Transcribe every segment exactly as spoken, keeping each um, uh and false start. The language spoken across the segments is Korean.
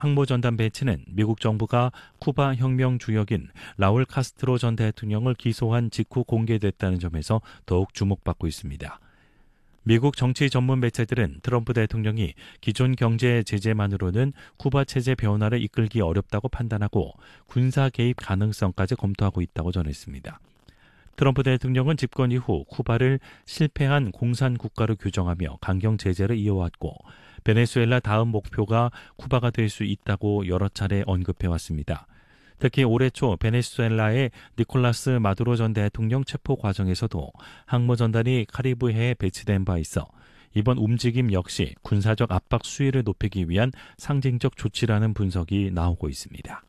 항모전단 배치는 미국 정부가 쿠바 혁명 주역인 라울 카스트로 전 대통령을 기소한 직후 공개됐다는 점에서 더욱 주목받고 있습니다. 미국 정치 전문 매체들은 트럼프 대통령이 기존 경제 제재만으로는 쿠바 체제 변화를 이끌기 어렵다고 판단하고 군사 개입 가능성까지 검토하고 있다고 전했습니다. 트럼프 대통령은 집권 이후 쿠바를 실패한 공산 국가로 규정하며 강경 제재를 이어왔고 베네수엘라 다음 목표가 쿠바가 될 수 있다고 여러 차례 언급해왔습니다. 특히 올해 초 베네수엘라의 니콜라스 마두로 전 대통령 체포 과정에서도 항모전단이 카리브해에 배치된 바 있어 이번 움직임 역시 군사적 압박 수위를 높이기 위한 상징적 조치라는 분석이 나오고 있습니다.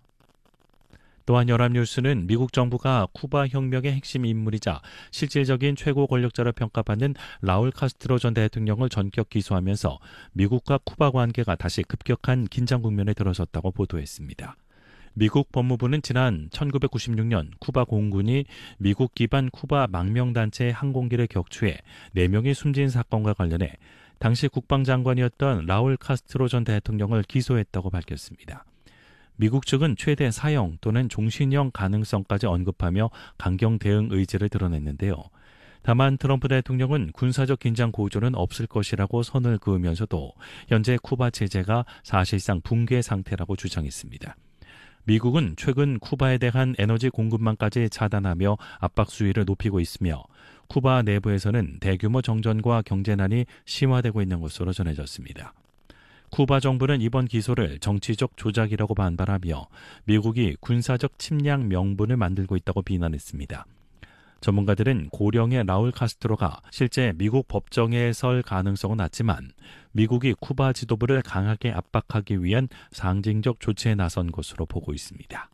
또한 연합뉴스는 미국 정부가 쿠바 혁명의 핵심 인물이자 실질적인 최고 권력자로 평가받는 라울 카스트로 전 대통령을 전격 기소하면서 미국과 쿠바 관계가 다시 급격한 긴장 국면에 들어섰다고 보도했습니다. 미국 법무부는 지난 천구백구십육 년 쿠바 공군이 미국 기반 쿠바 망명단체의 항공기를 격추해 네 명이 숨진 사건과 관련해 당시 국방장관이었던 라울 카스트로 전 대통령을 기소했다고 밝혔습니다. 미국 측은 최대 사형 또는 종신형 가능성까지 언급하며 강경 대응 의지를 드러냈는데요. 다만 트럼프 대통령은 군사적 긴장 고조는 없을 것이라고 선을 그으면서도 현재 쿠바 체제가 사실상 붕괴 상태라고 주장했습니다. 미국은 최근 쿠바에 대한 에너지 공급망까지 차단하며 압박 수위를 높이고 있으며 쿠바 내부에서는 대규모 정전과 경제난이 심화되고 있는 것으로 전해졌습니다. 쿠바 정부는 이번 기소를 정치적 조작이라고 반발하며 미국이 군사적 침략 명분을 만들고 있다고 비난했습니다. 전문가들은 고령의 라울 카스트로가 실제 미국 법정에 설 가능성은 낮지만 미국이 쿠바 지도부를 강하게 압박하기 위한 상징적 조치에 나선 것으로 보고 있습니다.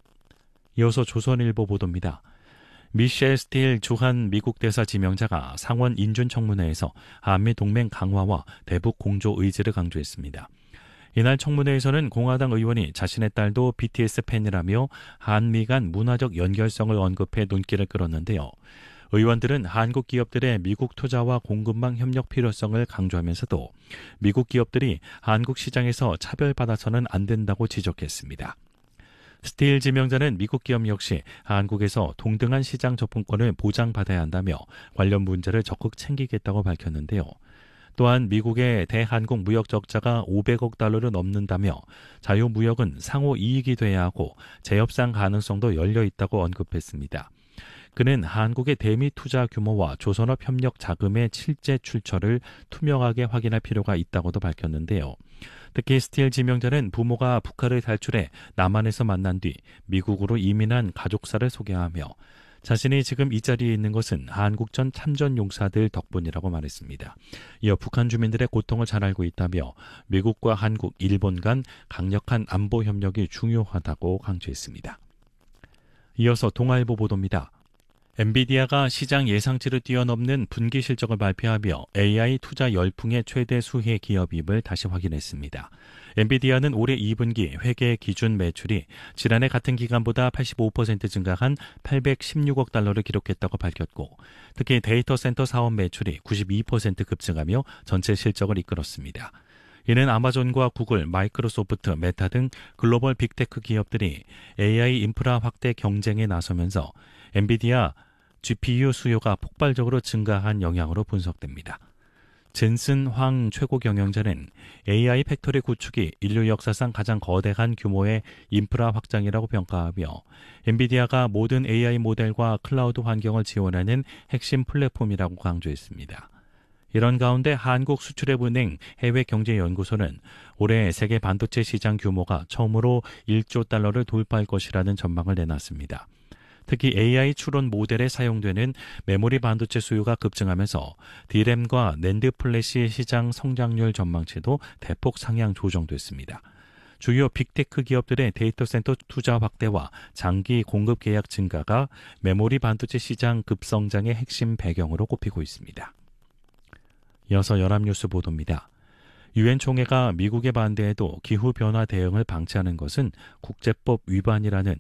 이어서 조선일보 보도입니다. 미셸 스틸 주한 미국 대사 지명자가 상원 인준청문회에서 한미 동맹 강화와 대북 공조 의지를 강조했습니다. 이날 청문회에서는 공화당 의원이 자신의 딸도 비티에스 팬이라며 한미 간 문화적 연결성을 언급해 눈길을 끌었는데요. 의원들은 한국 기업들의 미국 투자와 공급망 협력 필요성을 강조하면서도 미국 기업들이 한국 시장에서 차별받아서는 안 된다고 지적했습니다. 스틸 지명자는 미국 기업 역시 한국에서 동등한 시장 접근권을 보장받아야 한다며 관련 문제를 적극 챙기겠다고 밝혔는데요. 또한 미국의 대한국 무역 적자가 오백억 달러를 넘는다며 자유무역은 상호 이익이 돼야 하고 재협상 가능성도 열려 있다고 언급했습니다. 그는 한국의 대미 투자 규모와 조선업 협력 자금의 실제 출처를 투명하게 확인할 필요가 있다고도 밝혔는데요. 특히 스틸 지명자는 부모가 북한을 탈출해 남한에서 만난 뒤 미국으로 이민한 가족사를 소개하며 자신이 지금 이 자리에 있는 것은 한국전 참전 용사들 덕분이라고 말했습니다. 이어 북한 주민들의 고통을 잘 알고 있다며 미국과 한국, 일본 간 강력한 안보 협력이 중요하다고 강조했습니다. 이어서 동아일보 보도입니다. 엔비디아가 시장 예상치를 뛰어넘는 분기 실적을 발표하며 에이아이 투자 열풍의 최대 수혜 기업임을 다시 확인했습니다. 엔비디아는 올해 이 분기 회계 기준 매출이 지난해 같은 기간보다 팔십오 퍼센트 증가한 팔백십육억 달러를 기록했다고 밝혔고 특히 데이터 센터 사업 매출이 구십이 퍼센트 급증하며 전체 실적을 이끌었습니다. 이는 아마존과 구글, 마이크로소프트, 메타 등 글로벌 빅테크 기업들이 에이아이 인프라 확대 경쟁에 나서면서 엔비디아 지피유 수요가 폭발적으로 증가한 영향으로 분석됩니다. 젠슨 황 최고 경영자는 에이아이 팩토리 구축이 인류 역사상 가장 거대한 규모의 인프라 확장이라고 평가하며 엔비디아가 모든 에이아이 모델과 클라우드 환경을 지원하는 핵심 플랫폼이라고 강조했습니다. 이런 가운데 한국수출앱은행 해외경제연구소는 올해 세계 반도체 시장 규모가 처음으로 일조 달러를 돌파할 것이라는 전망을 내놨습니다. 특히 에이아이 추론 모델에 사용되는 메모리 반도체 수요가 급증하면서 디램과 낸드 플래시 시장 성장률 전망치도 대폭 상향 조정됐습니다. 주요 빅테크 기업들의 데이터 센터 투자 확대와 장기 공급 계약 증가가 메모리 반도체 시장 급성장의 핵심 배경으로 꼽히고 있습니다. 이어서 연합뉴스 보도입니다. 유엔 총회가 미국의 반대에도 기후변화 대응을 방치하는 것은 국제법 위반이라는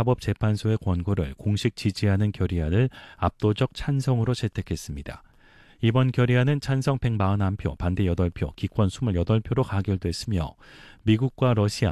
국제사법재판소의 권고를 공식 지지하는 결의안을 압도적 찬성으로 채택했습니다. 이번 결의안은 찬성 백사십일 표, 반대 여덟 표, 기권 이십팔 표로 가결됐으며 미국과 러시아,